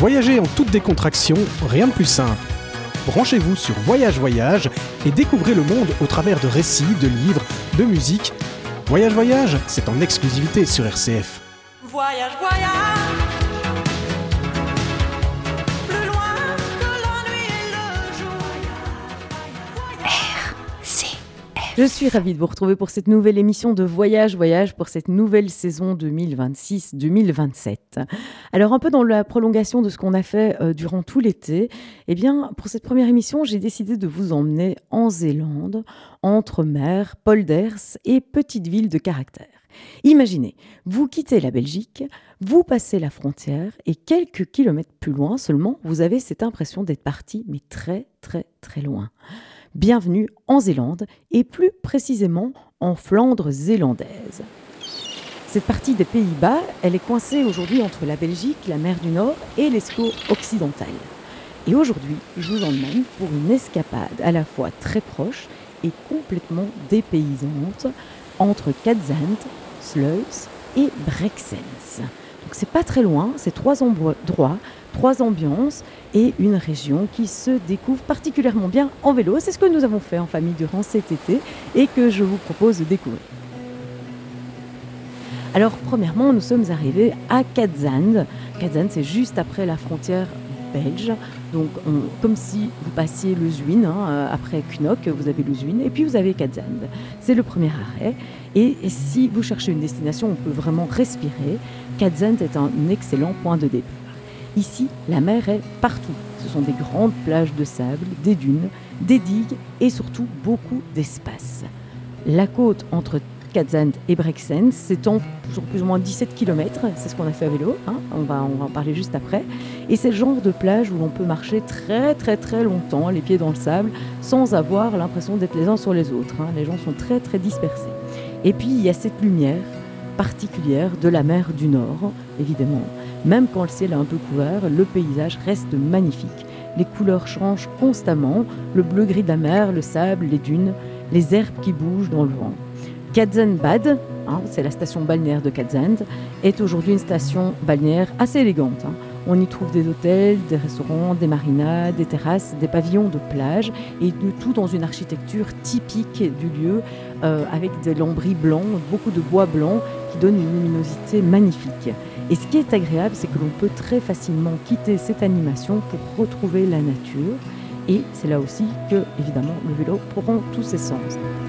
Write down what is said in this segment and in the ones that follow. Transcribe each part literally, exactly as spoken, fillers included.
Voyager en toute décontraction, rien de plus simple. Branchez-vous sur Voyage Voyage et découvrez le monde au travers de récits, de livres, de musique. Voyage Voyage, c'est en exclusivité sur R C F. Voyage, voyage, plus loin que la nuit et le jour. R C F. Je suis ravie de vous retrouver pour cette nouvelle émission de Voyage Voyage pour cette nouvelle saison deux mille vingt-six deux mille vingt-sept. Alors un peu dans la prolongation de ce qu'on a fait euh, durant tout l'été, eh bien pour cette première émission, j'ai décidé de vous emmener en Zélande, entre mer, polders et petite ville de caractère. Imaginez, vous quittez la Belgique, vous passez la frontière et quelques kilomètres plus loin seulement, vous avez cette impression d'être parti, mais très très très loin. Bienvenue en Zélande et plus précisément en Flandre zélandaise. Cette partie des Pays-Bas, elle est coincée aujourd'hui entre la Belgique, la mer du Nord et l'Escaut occidental. Et aujourd'hui, je vous emmène pour une escapade à la fois très proche et complètement dépaysante entre Cadzand, Sluis et Brexens. Donc c'est pas très loin, c'est trois endroits, trois ambiances et une région qui se découvre particulièrement bien en vélo. C'est ce que nous avons fait en famille durant cet été et que je vous propose de découvrir. Alors premièrement, nous sommes arrivés à Cadzand. Cadzand, c'est juste après la frontière belge, donc on, comme si vous passiez le Zuin, hein, après Knock, vous avez le Zuin, et puis vous avez Cadzand. C'est le premier arrêt, et, et si vous cherchez une destination où on peut vraiment respirer, Cadzand est un excellent point de départ. Ici, la mer est partout. Ce sont des grandes plages de sable, des dunes, des digues et surtout beaucoup d'espace. La côte entre Cadzand et Brexens s'étend sur plus ou moins dix-sept kilomètres, c'est ce qu'on a fait à vélo, hein, on, va, on va en parler juste après. Et c'est le genre de plage où l'on peut marcher très très très longtemps, les pieds dans le sable, sans avoir l'impression d'être les uns sur les autres. Hein. Les gens sont très très dispersés. Et puis il y a cette lumière particulière de la mer du Nord, évidemment. Même quand le ciel est un peu couvert, le paysage reste magnifique. Les couleurs changent constamment, le bleu-gris de la mer, le sable, les dunes, les herbes qui bougent dans le vent. Cadzand Bad, hein, c'est la station balnéaire de Cadzand, est aujourd'hui une station balnéaire assez élégante. Hein. On y trouve des hôtels, des restaurants, des marinas, des terrasses, des pavillons de plage et de tout dans une architecture typique du lieu euh, avec des lambris blancs, beaucoup de bois blanc qui donnent une luminosité magnifique. Et ce qui est agréable, c'est que l'on peut très facilement quitter cette animation pour retrouver la nature. Et c'est là aussi que, évidemment, le vélo prend tous ses sens.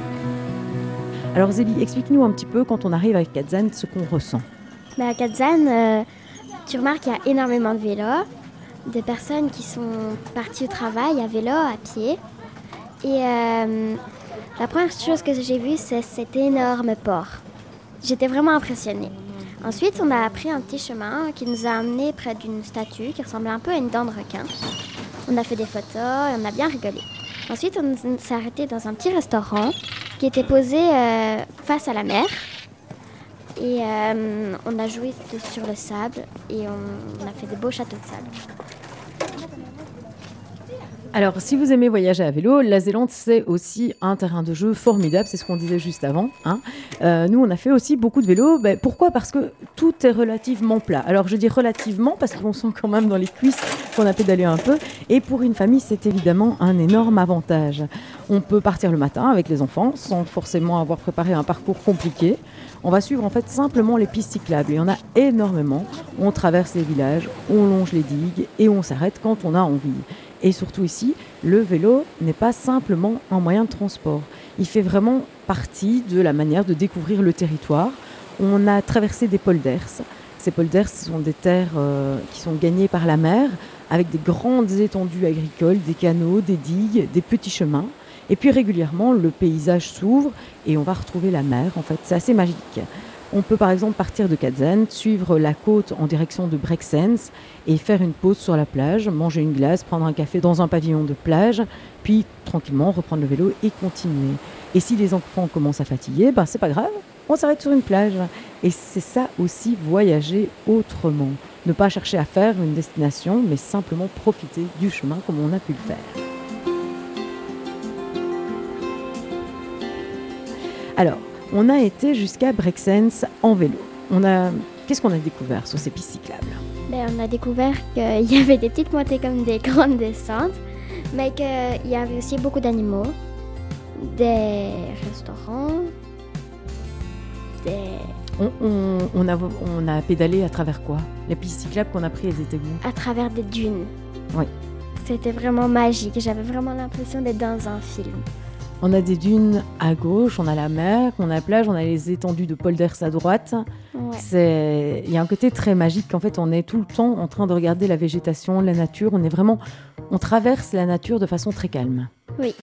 Alors Zélie, explique-nous un petit peu, quand on arrive à Cadzand, ce qu'on ressent. Bah, à Cadzand, euh, tu remarques qu'il y a énormément de vélos, de personnes qui sont parties au travail à vélo, à pied. Et euh, la première chose que j'ai vue, c'est cet énorme port. J'étais vraiment impressionnée. Ensuite, on a pris un petit chemin qui nous a amenés près d'une statue qui ressemblait un peu à une dent de requin. On a fait des photos et on a bien rigolé. Ensuite, on s'est arrêté dans un petit restaurant qui était posé euh, face à la mer. Et euh, on a joué sur le sable et on, on a fait des beaux châteaux de sable. Alors, si vous aimez voyager à vélo, la Zélande, c'est aussi un terrain de jeu formidable, c'est ce qu'on disait juste avant. Hein. Euh, nous, on a fait aussi beaucoup de vélo. Ben, pourquoi ? Parce que tout est relativement plat. Alors, je dis relativement parce qu'on sent quand même dans les cuisses qu'on a pédalé un peu. Et pour une famille, c'est évidemment un énorme avantage. On peut partir le matin avec les enfants sans forcément avoir préparé un parcours compliqué. On va suivre en fait simplement les pistes cyclables. Il y en a énormément. On traverse les villages, on longe les digues et on s'arrête quand on a envie. Et surtout ici, le vélo n'est pas simplement un moyen de transport. Il fait vraiment partie de la manière de découvrir le territoire. On a traversé des polders. Ces polders sont des terres euh, qui sont gagnées par la mer, avec des grandes étendues agricoles, des canaux, des digues, des petits chemins. Et puis régulièrement, le paysage s'ouvre et on va retrouver la mer. En fait, c'est assez magique. On peut par exemple partir de Cadzand, suivre la côte en direction de Brexens et faire une pause sur la plage, manger une glace, prendre un café dans un pavillon de plage, puis tranquillement reprendre le vélo et continuer. Et si les enfants commencent à fatiguer, ben c'est pas grave, on s'arrête sur une plage. Et c'est ça aussi, voyager autrement. Ne pas chercher à faire une destination, mais simplement profiter du chemin comme on a pu le faire. Alors, on a été jusqu'à Brexens en vélo. On a... Qu'est-ce qu'on a découvert sur ces pistes cyclables ? Ben, on a découvert qu'il y avait des petites montées comme des grandes descentes, mais qu'il y avait aussi beaucoup d'animaux, des restaurants, des... On, on, on a, on a pédalé à travers quoi? Les pistes cyclables qu'on a prises, elles étaient où? à travers des dunes. Oui. C'était vraiment magique. J'avais vraiment l'impression d'être dans un film. On a des dunes à gauche, on a la mer, on a la plage, on a les étendues de polders à droite. Ouais. C'est... Il y a un côté très magique. En fait, on est tout le temps en train de regarder la végétation, la nature. On est vraiment... On traverse la nature de façon très calme. Oui.